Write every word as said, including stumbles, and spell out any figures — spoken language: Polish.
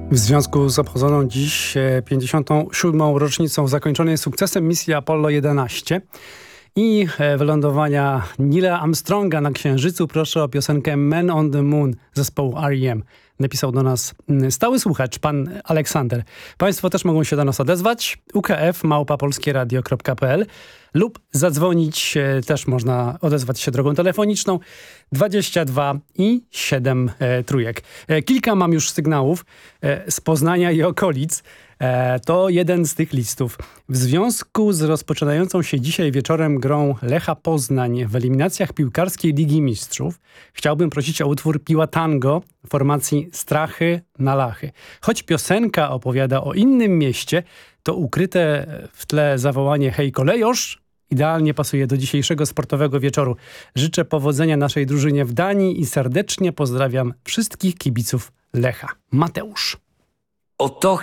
W związku z obchodzoną dziś pięćdziesiątą siódmą rocznicą zakończonej sukcesem misji Apollo jedenaście i wylądowania Neila Armstronga na Księżycu, proszę o piosenkę Man on the Moon zespołu R E M. Napisał do nas stały słuchacz, pan Aleksander. Państwo też mogą się do nas odezwać. U K F małpa polskieradio kropka p l lub zadzwonić, też można odezwać się drogą telefoniczną dwadzieścia dwa i siedem e, trójek. E, kilka mam już sygnałów e, z Poznania i okolic. E, to jeden z tych listów. W związku z rozpoczynającą się dzisiaj wieczorem grą Lecha Poznań w eliminacjach piłkarskiej Ligi Mistrzów chciałbym prosić o utwór Piła Tango formacji Strachy na Lachy. Choć piosenka opowiada o innym mieście, to ukryte w tle zawołanie Hej kolejosz idealnie pasuje do dzisiejszego sportowego wieczoru. Życzę powodzenia naszej drużynie w Danii i serdecznie pozdrawiam wszystkich kibiców Lecha. Mateusz. Oto